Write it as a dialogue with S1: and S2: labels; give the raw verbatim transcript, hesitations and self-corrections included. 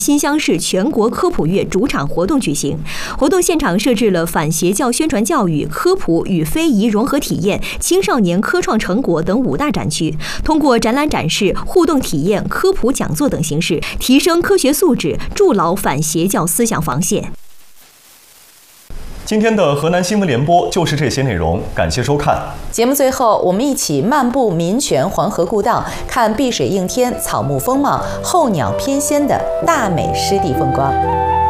S1: 新乡市全国科普月主场活动举行，活动现场设置了反邪教宣传教育、科普与非遗融合体验、青少年科创成果等五大展区，通过展览展示、互动体验、科普讲座等形式，提升科学素质，筑牢反邪教思想防线。
S2: 今天的河南新闻联播就是这些内容，感谢收看。
S3: 节目最后，我们一起漫步民权黄河故道，看碧水映天、草木丰茂、候鸟翩跹的大美湿地风光。